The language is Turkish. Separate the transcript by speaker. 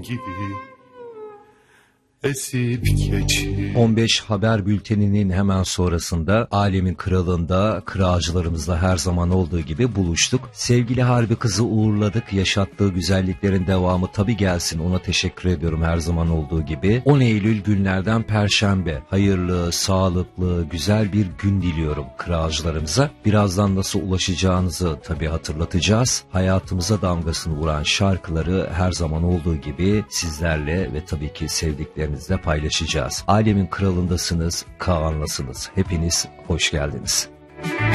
Speaker 1: gibi esip geçir.
Speaker 2: 15 haber bülteninin hemen sonrasında Alemin Kralı'nda kırağcılarımızla her zaman olduğu gibi buluştuk. Sevgili Harbi kızı uğurladık. Yaşattığı güzelliklerin devamı tabii gelsin. Ona teşekkür ediyorum her zaman olduğu gibi. 10 Eylül günlerden Perşembe. Hayırlı, sağlıklı, güzel bir gün diliyorum kırağcılarımıza. Birazdan nasıl ulaşacağınızı tabii hatırlatacağız. Hayatımıza damgasını vuran şarkıları her zaman olduğu gibi sizlerle ve tabii ki sevdiklerinizle paylaşacağız. Alemin Kralı'ndasınız, Kaan'lasınız. Hepiniz hoş geldiniz.